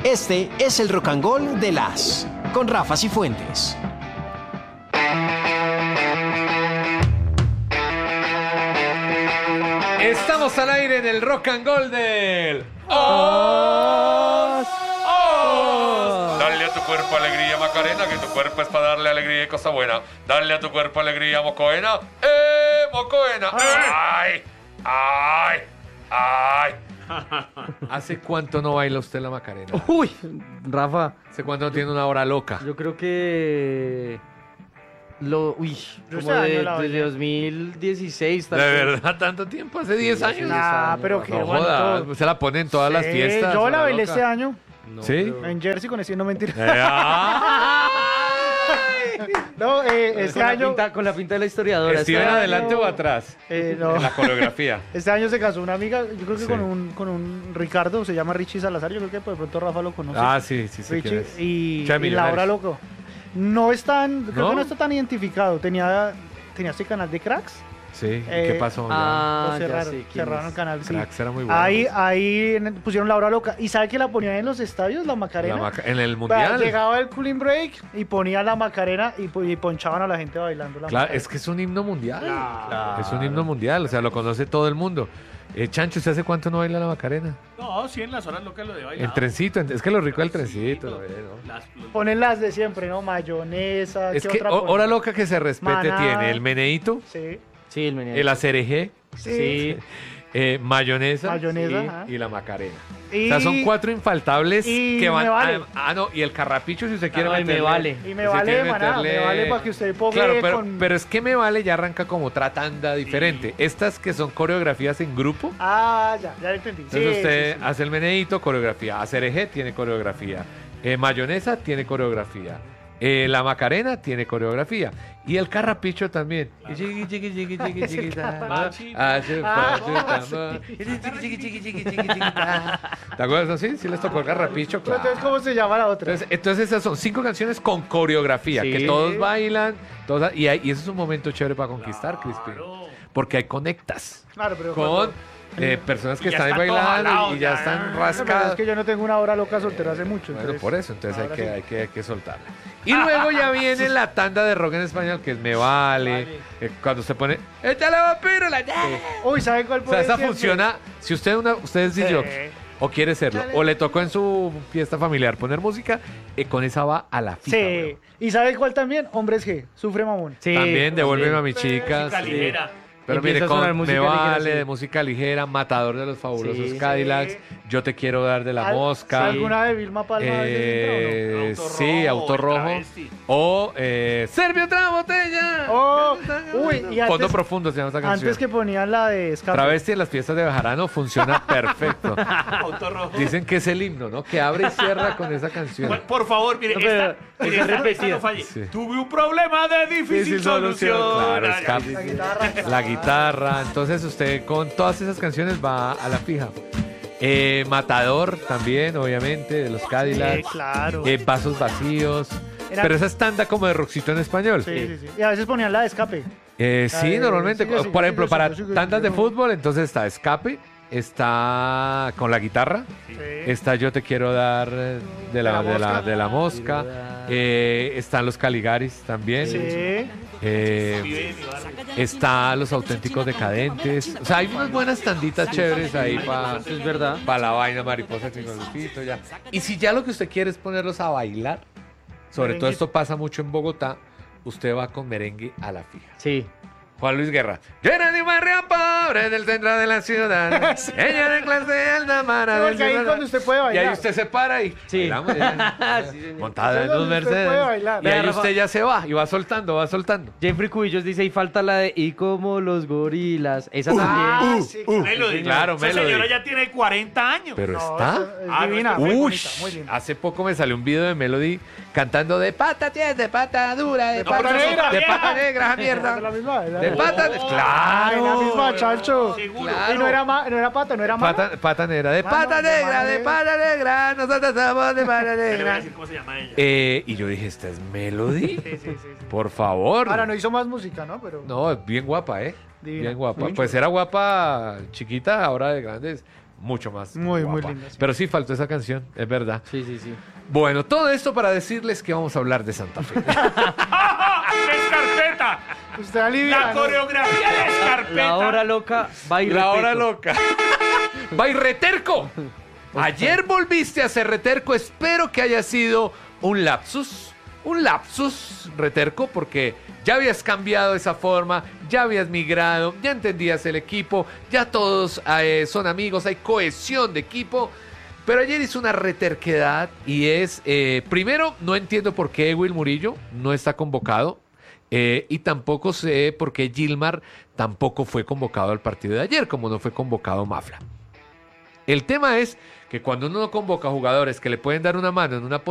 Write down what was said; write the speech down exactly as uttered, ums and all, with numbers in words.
Este es el Rock and Roll de las con Rafa Cifuentes. Estamos al aire en el Rock and Roll del ¡Oh! ¡Oh! Dale a tu cuerpo alegría, Macarena, que tu cuerpo es para darle alegría y cosa buena. Dale a tu cuerpo alegría, Mocoena. ¡Eh, Mocoena! ¡Ay! ¡Ay! ¡Ay! ¿Hace cuánto no baila usted la Macarena? Uy, Rafa. ¿Hace cuánto no tiene una hora loca? Yo creo que... Lo, uy, Yo como este de, año la desde bailé. dos mil dieciséis. ¿De verdad tanto tiempo? ¿Hace diez Sí, años? hace Nah, años, pero Rafa. que No bueno, joda, todo. se la ponen en todas las Sí, fiestas. Yo la hora bailé loca. este año No, ¿Sí? pero- en Jersey con ese, no mentira. Eh, ¡ay! No, eh, este con, la año, pinta, con la pinta de la historiadora. ¿Steven este año- adelante o atrás? eh, no. En la coreografía. Este año se casó una amiga, yo creo que Sí. con un con un Ricardo, se llama Richie Salazar, yo creo que por de pronto Rafa lo conoce. Ah, sí, sí, sí. Richie y, Cha y Millonarios. Laura Loco. No están, creo ¿No? que no está tan identificado. Tenía tenía este canal de Cracks. Sí, ¿y Eh, ¿qué pasó? Ah, lo ya cerraron, sé quién cerraron es. el canal, sí. Cracks era muy bueno. Ahí, ahí en- pusieron Laura Loca. ¿Y sabe que la ponían en los estadios, la Macarena? La Maca- en el Va, mundial. Llegaba el cooling break y ponía la Macarena y, po- y ponchaban a la gente bailando la Claro, Macarena. es que es un himno mundial. Claro. Es un himno mundial, o sea, lo conoce todo el mundo. Eh, Chancho, ¿usted hace cuánto no baila la Macarena? No, sí, en las horas locas lo de bailar. El trencito, es que lo rico del trencito. lo ve, ¿no? Las, los- Ponen las de siempre, ¿no? Mayonesa. Es ¿qué que otra ho- ponen? hora loca que se respete Maná. tiene el meneíto, Sí. Sí, el menino. el acereje, Sí. eh, mayonesa, Mayonesa, sí, ajá. y la Macarena. Y, O sea, son cuatro infaltables y que van. me vale. Ah, ah, no, y el carrapicho si usted quiere no, y me meterle- vale. Y me si vale quiere de maná, meterle- me vale para que usted ponga Claro, pero, con... pero es que me vale ya arranca como otra tanda diferente. Estas que son coreografías en grupo. Ah, ya, ya lo entendí. Entonces Sí, usted sí, sí. hace el meneíto, coreografía. Acereje tiene coreografía. Eh, mayonesa tiene coreografía. Eh, la Macarena tiene coreografía. Y el carrapicho también. Y chiqui, chiqui, chiqui, chiqui, chiqui, ta, ma, hace Ah, falta, ma. Y chiqui, chiqui, chiqui, chiqui, chiqui, chiqui, ta. ¿Te acuerdas así? Sí les tocó el carrapicho, Pero claro. entonces, ¿cómo se llama la otra? Entonces, entonces esas son cinco canciones con coreografía, Sí. que todos bailan, todos, y, hay- y eso es un momento chévere para conquistar, Crispin. Claro. Porque hay conectas Claro, pero con cuando- eh, personas que Y ya están ahí están todos bailando jalados, y ya ya. están No, pero es rascadas. que yo no tengo una hora loca soltera hace mucho. Bueno, entonces- por eso, entonces hay ahora que, sí. hay, que, hay que soltarla. Y luego ya viene la tanda de rock en español, que es Me Vale, eh, cuando se pone, ¡échale vampiro! La... Uy, ¿saben cuál O puede sea, esa siempre? funciona, si usted, una, usted es D J o quiere serlo, o le tocó en su fiesta familiar poner música, eh, con esa va a la fija. Sí. weón. ¿Y sabes cuál también? Hombres G. Sufre mamón. Sí, También devuélveme a mi Música chica. sí. ligera. Pero Empieza mire, a sonar con música Me ligera, Vale, sí. de música ligera, Matador de los Fabulosos Sí. Cadillacs, Yo te quiero dar de la ¿Al- mosca. ¿Alguna de Vilma Palma? Eh, Auto sí, rojo, Auto Rojo. travesti. O eh, Serve otra botella. Oh, uy, y Fondo antes, profundo se llama esta canción. antes que ponían la de Escape. Travesti en las fiestas de Bejarano funciona perfecto. Auto rojo. Dicen que es el himno, ¿no? Que abre y cierra con esa canción. Por, por favor, mire, No, pero esta, mire, esa esta- repetida. esta no falle. Sí. Tuve un problema de difícil, Difícil solución. solución. Claro, Ay, escape. La guitarra. La guitarra. Entonces usted con todas esas canciones va a la fija. Eh, Matador también, obviamente, de los Cadillacs. Sí, claro. Eh, Vasos Vacíos. Era- Pero esa es tanda como de rockcito en español. Sí, sí, sí. Y a veces ponían la de Escape. Eh, La sí, de- normalmente. sigue, sigue, por ejemplo, sigue, para sigue, sigue, tandas de sigue. fútbol, entonces está Escape, está con la guitarra, Sí. está Yo te quiero dar eh, de la, de la, de la mosca, eh, están los Caligaris también. Sí. eh, Vive en mi barrio. está Los Auténticos Decadentes. O sea, hay unas buenas tanditas chéveres ahí para Eso es verdad. la vaina mariposa Lupito, ya. Y si ya lo que usted quiere es ponerlos a bailar, sobre todo Merengue. esto pasa mucho en Bogotá, usted va con merengue a la fija. Sí. Juan Luis Guerra. Yo era de un barrio pobre del centro de la ciudad. Ella de clase alta mara del Porque ahí ciudad. cuando usted puede Y bailar. ahí usted se para y Sí. bailamos, ya. Sí, señor. Montada Ahí en es un donde usted Mercedes. puede bailar. Y ahí Vea, Rafa. usted ya se va y va soltando, va soltando. Jeffrey Cubillos dice, y falta la de Y como los gorilas. Esa Ah, también. sí, Melody. Claro, Esa Melody. señora ya tiene cuarenta años. Pero No, está. esa es Ah, divina, no, muy Uy, bonita, muy linda. hace poco me salió un video de Melody cantando de pata tiesa, de pata dura, de No, pata pero eso negra, está de vieja. pata negra, esa ¿Es la mierda. misma? ¿Es la De misma? pata, Oh, Ah, claro. la misma, chacho. Seguro. Claro. Y no era, ma- no era pata, no era mano. Pata, pata negra, de Mano, pata de negra, mano de negra. pata negra, nosotros somos de pata Ya le voy a negra. decir cómo se llama ella. Eh, y yo dije, ¿esta es Melody? Sí, sí, sí, sí. Por favor. Ahora no hizo más música, ¿no? Pero No, bien guapa, ¿eh? Divina. Bien guapa. Muy Pues era guapa chiquita, ahora de grandes. mucho más Muy, muy guapa. linda, sí. Pero sí faltó esa canción, es verdad. Sí, sí, sí. Bueno, todo esto para decirles que vamos a hablar de Santa Fe. ¡Escarpeta! Usted alivia. La coreografía de Escarpeta. La hora loca, va y La hora repeto. loca. ¡Va y reterco! Ayer volviste a ser reterco. Espero que haya sido un lapsus. Un lapsus, reterco, porque ya habías cambiado esa forma, ya habías migrado, ya entendías el equipo, ya todos eh, son amigos, hay cohesión de equipo. Pero ayer hizo una reterquedad y es, eh, primero, no entiendo por qué Will Murillo no está convocado. Eh, y tampoco sé por qué Gilmar tampoco fue convocado al partido de ayer, como no fue convocado Mafla. El tema es que cuando uno no convoca jugadores que le pueden dar una mano en una posición,